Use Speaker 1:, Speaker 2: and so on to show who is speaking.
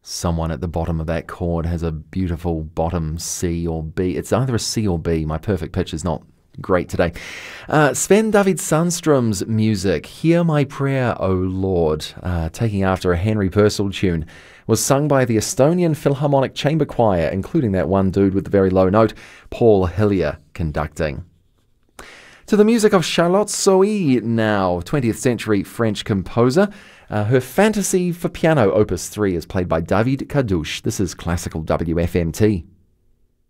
Speaker 1: Someone at the bottom of that chord has a beautiful bottom C or B. It's either a C or B. My perfect pitch is not great today. Sven David Sandstrom's music, Hear My Prayer, O Lord, taking after a Henry Purcell tune, was sung by the Estonian Philharmonic Chamber Choir, including that one dude with the very low note, Paul Hillier, conducting. To the music of Charlotte Sohi now, 20th century French composer. Her Fantasy for Piano, Opus 3, is played by David Kadouche. This is Classical WFMT.